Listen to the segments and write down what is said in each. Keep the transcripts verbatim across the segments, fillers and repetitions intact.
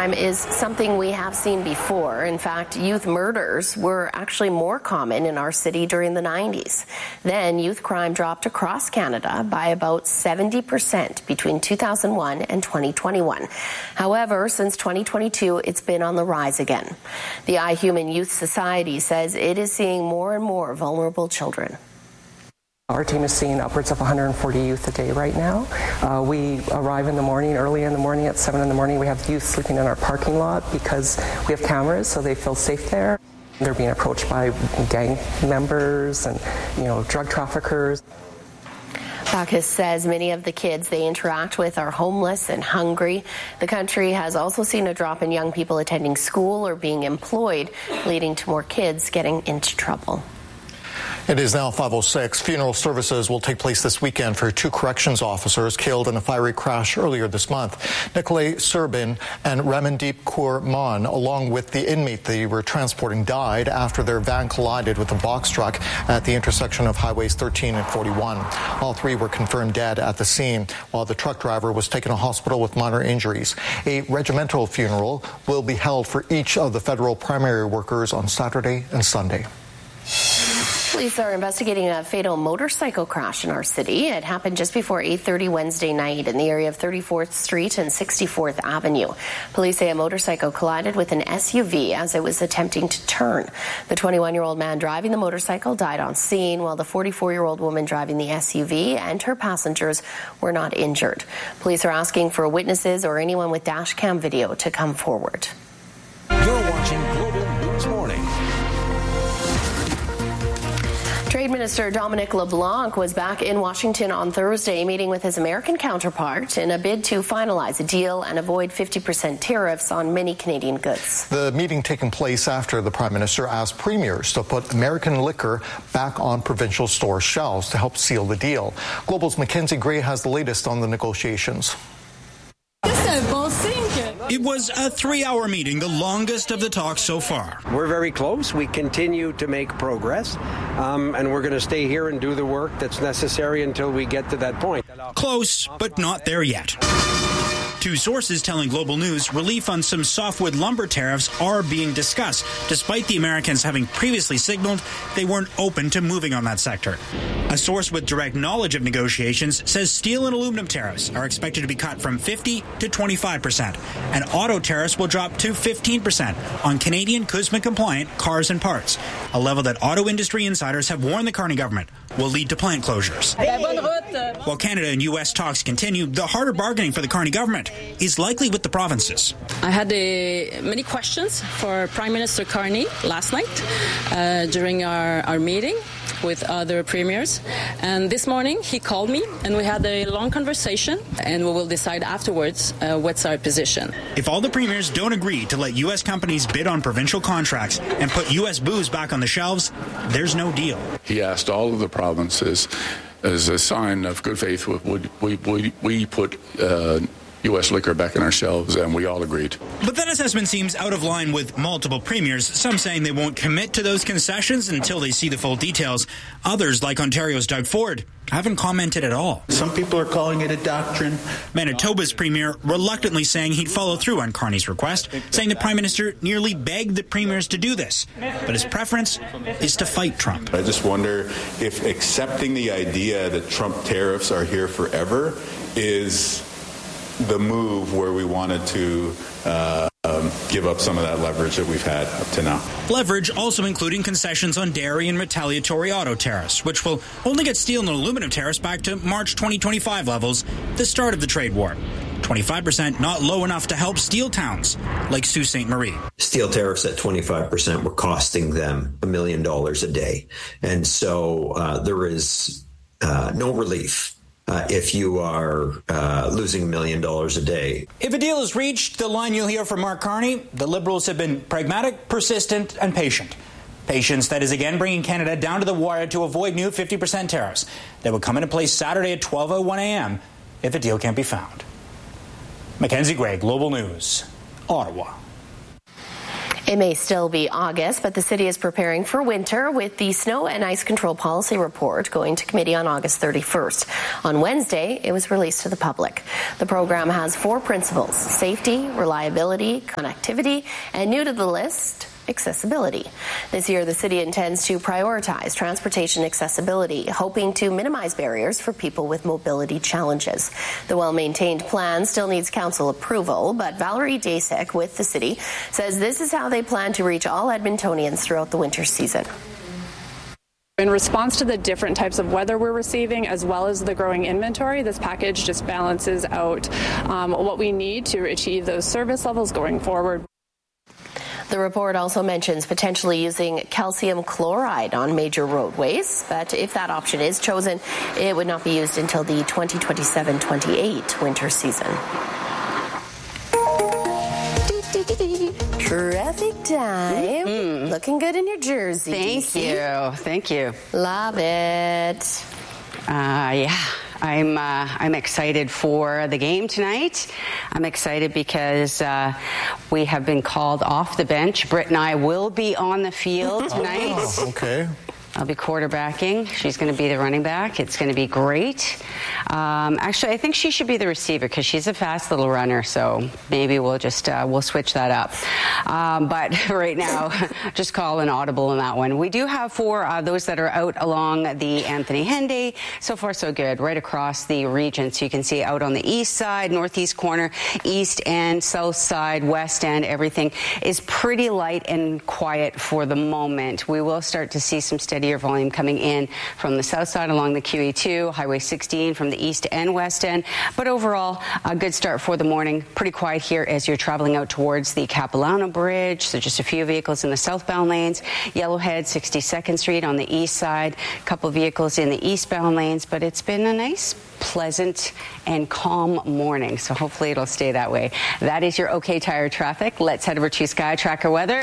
crime is something we have seen before. In fact, youth murders were actually more common in our city during the nineties. Then youth crime dropped across Canada by about seventy percent between two thousand one and twenty twenty-one. However, since twenty twenty-two, it's been on the rise again. The iHuman Youth Society says it is seeing more and more vulnerable children. Our team is seeing upwards of one hundred forty youth a day right now. Uh, we arrive in the morning, early in the morning, at seven in the morning. We have youth sleeping in our parking lot because we have cameras, so they feel safe there. They're being approached by gang members and, you know, drug traffickers. Bacchus says many of the kids they interact with are homeless and hungry. The country has also seen a drop in young people attending school or being employed, leading to more kids getting into trouble. It is now five oh six. Funeral services will take place this weekend for two corrections officers killed in a fiery crash earlier this month. Nikolay Serbin and Ramandeep Kaur Maan, along with the inmate they were transporting, died after their van collided with a box truck at the intersection of highways thirteen and forty-one. All three were confirmed dead at the scene, while the truck driver was taken to hospital with minor injuries. A regimental funeral will be held for each of the federal primary workers on Saturday and Sunday. Police are investigating a fatal motorcycle crash in our city. It happened just before eight thirty Wednesday night in the area of thirty-fourth Street and sixty-fourth Avenue. Police say a motorcycle collided with an S U V as it was attempting to turn. The twenty-one-year-old man driving the motorcycle died on scene, while the forty-four-year-old woman driving the S U V and her passengers were not injured. Police are asking for witnesses or anyone with dash cam video to come forward. You're watching Global News Morning. Trade Minister Dominic LeBlanc was back in Washington on Thursday, meeting with his American counterpart in a bid to finalize a deal and avoid fifty percent tariffs on many Canadian goods. The meeting taking place after the Prime Minister asked premiers to put American liquor back on provincial store shelves to help seal the deal. Global's Mackenzie Gray has the latest on the negotiations. It was a three-hour meeting, the longest of the talks so far. We're very close. We continue to make progress, um, and we're going to stay here and do the work that's necessary until we get to that point. Close, but not there yet. Two sources telling Global News relief on some softwood lumber tariffs are being discussed, despite the Americans having previously signaled they weren't open to moving on that sector. A source with direct knowledge of negotiations says steel and aluminum tariffs are expected to be cut from fifty to twenty-five percent, and auto tariffs will drop to fifteen percent on Canadian C U S M A-compliant cars and parts, a level that auto industry insiders have warned the Carney government will lead to plant closures. While Canada and U S talks continue, the harder bargaining for the Carney government is likely with the provinces. I had uh, many questions for Prime Minister Carney last night uh, during our, our meeting with other premiers, and this morning he called me and we had a long conversation, and we will decide afterwards uh, what's our position. If all the premiers don't agree to let U S companies bid on provincial contracts and put U S booze back on the shelves, there's no deal. He asked all of the provinces, as a sign of good faith, would we, we, we put uh, U S liquor back in our shelves, and we all agreed. But that assessment seems out of line with multiple premiers, some saying they won't commit to those concessions until they see the full details. Others, like Ontario's Doug Ford, haven't commented at all. Some people are calling it a doctrine. Manitoba's premier reluctantly saying he'd follow through on Carney's request, saying the Prime Minister nearly begged the premiers to do this. But his preference is to fight Trump. I just wonder if accepting the idea that Trump tariffs are here forever is the move where we wanted to uh, um, give up some of that leverage that we've had up to now. Leverage also including concessions on dairy and retaliatory auto tariffs, which will only get steel and aluminum tariffs back to March twenty twenty-five levels, the start of the trade war. twenty-five percent not low enough to help steel towns like Sault Ste. Marie. Steel tariffs at twenty-five percent were costing them a million dollars a day. And so uh, there is uh, no relief Uh, if you are uh, losing a million dollars a day. If a deal is reached, the line you'll hear from Mark Carney, the Liberals have been pragmatic, persistent, and patient. Patience that is again bringing Canada down to the wire to avoid new fifty percent tariffs that would come into place Saturday at twelve oh one a.m. if a deal can't be found. Mackenzie Gray, Global News, Ottawa. It may still be August, but the city is preparing for winter with the Snow and Ice Control Policy Report going to committee on August thirty-first. On Wednesday, it was released to the public. The program has four principles: safety, reliability, connectivity, and new to the list, accessibility. This year, the city intends to prioritize transportation accessibility, hoping to minimize barriers for people with mobility challenges. The well-maintained plan still needs council approval, but Valerie Dasek with the city says this is how they plan to reach all Edmontonians throughout the winter season. In response to the different types of weather we're receiving, as well as the growing inventory, this package just balances out um, what we need to achieve those service levels going forward. The report also mentions potentially using calcium chloride on major roadways, but if that option is chosen, it would not be used until the twenty twenty-seven twenty-eight winter season. Traffic time. Mm-hmm. Looking good in your jersey. Thank D C. you. Thank you. Love it. Uh, yeah. I'm uh, I'm excited for the game tonight. I'm excited because uh, we have been called off the bench. Britt and I will be on the field tonight. Oh, okay. I'll be quarterbacking. She's going to be the running back. It's going to be great. Um, actually, I think she should be the receiver because she's a fast little runner. So maybe we'll just uh, we'll switch that up. Um, but right now, just call an audible on that one. We do have for uh, those that are out along the Anthony Henday. So far, so good. Right across the region. So you can see out on the east side, northeast corner, east and south side, west end. Everything is pretty light and quiet for the moment. We will start to see some steady volume coming in from the south side along the Q E two, Highway sixteen from the east and west end. But overall, a good start for the morning. Pretty quiet here as you're traveling out towards the Capilano Bridge. So just a few vehicles in the southbound lanes. Yellowhead, sixty-second Street on the east side. A couple vehicles in the eastbound lanes. But it's been a nice, pleasant, and calm morning. So hopefully it'll stay that way. That is your OK Tire traffic. Let's head over to Sky Tracker weather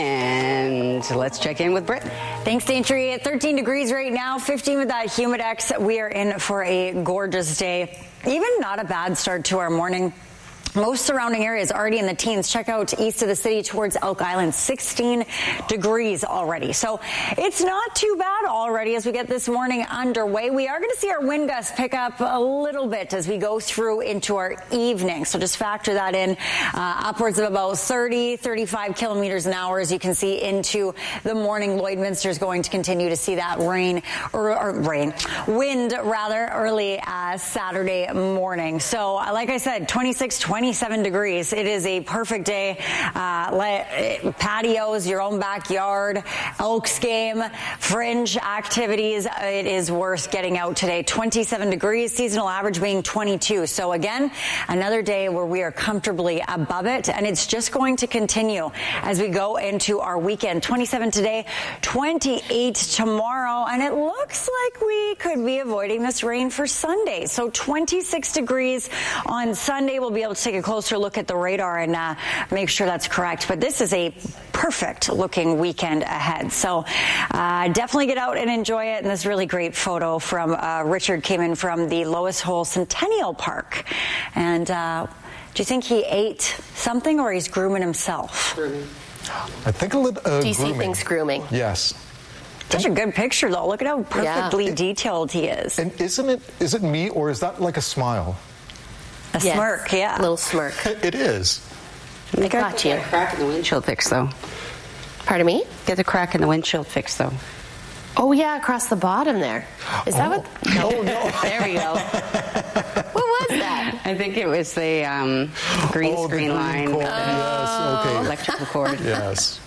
and let's check in with Britt. Thanks, Daintry. At thirteen degrees right now, fifteen with that Humidex. We are in for a gorgeous day. Even not a bad start to our morning. Most surrounding areas already in the teens. Check out east of the city towards Elk Island, sixteen degrees already. So it's not too bad already as we get this morning underway. We are going to see our wind gusts pick up a little bit as we go through into our evening. So just factor that in. Uh, upwards of about thirty, thirty-five kilometers an hour as you can see into the morning. Lloydminster is going to continue to see that rain or, or rain, wind rather early uh, Saturday morning. So like I said, twenty-six, twenty-seven degrees. It is a perfect day. Uh, let, patios, your own backyard, Elks game, fringe activities. It is worth getting out today. twenty-seven degrees, seasonal average being twenty-two. So again, another day where we are comfortably above it, and it's just going to continue as we go into our weekend. twenty-seven today, twenty-eight tomorrow, and it looks like we could be avoiding this rain for Sunday. So twenty-six degrees on Sunday. We'll be able to take a closer look at the radar and uh, make sure that's correct. But this is a perfect looking weekend ahead. So uh, definitely get out and enjoy it. And this really great photo from uh, Richard came in from the Lois Hole Centennial Park. And uh, do you think he ate something or he's grooming himself? Grooming. I think a little uh, D C grooming. thinks grooming. Yes. Such a good picture, though. Look at how perfectly yeah. detailed he is. And isn't it, is it me or is that like a smile? A yes. smirk, yeah. A little smirk. It is. They got you. Get a crack in the windshield fixed, though. Pardon me? Get the crack in the windshield fixed, though. Oh, yeah, across the bottom there. Is oh. that what? No, no. There we go. What was that? I think it was the um, green oh, screen the green line. Cord. Oh. Yes, okay. Electrical cord. Yes.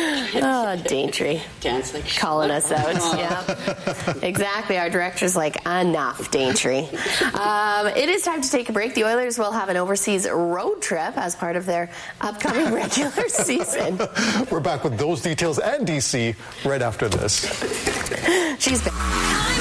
Oh, Daintry. Dance like calling us out. Yeah, exactly. Our director's like, enough, Daintry. Um, it is time to take a break. The Oilers will have an overseas road trip as part of their upcoming regular season. We're back with those details and D C right after this. She's back.